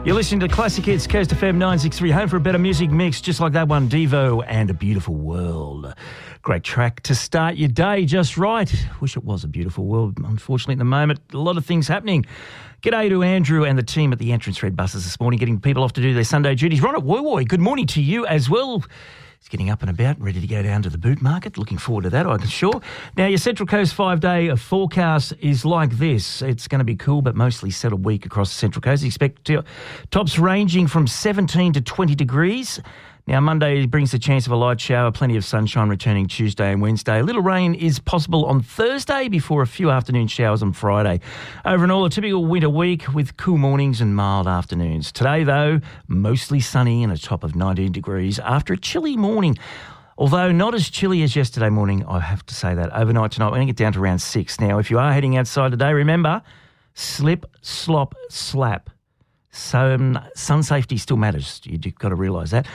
You're listening to Classic Hits, Coast FM 963, home for a better music mix, just like that one, Devo and A Beautiful World. Great track to start your day just right. Wish it was a beautiful world. Unfortunately, at the moment, a lot of things happening. G'day to Andrew and the team at the Entrance Red buses this morning, getting people off to do their Sunday duties. Ron at Woy, good morning to you as well. He's getting up and about, ready to go down to the boot market. Looking forward to that, I'm sure. Now, your Central Coast 5-day forecast is like this. It's going to be cool, but mostly settled week across the Central Coast. Expect tops ranging from 17 to 20 degrees. Now, Monday brings the chance of a light shower, plenty of sunshine returning Tuesday and Wednesday. A little rain is possible on Thursday before a few afternoon showers on Friday. Overall, a typical winter week with cool mornings and mild afternoons. Today, though, mostly sunny and a top of 19 degrees after a chilly morning. Although not as chilly as yesterday morning, I have to say that. Overnight tonight, we're going to get down to around 6. Now, if you are heading outside today, remember, slip, slop, slap. So sun safety still matters. You've got to realise that.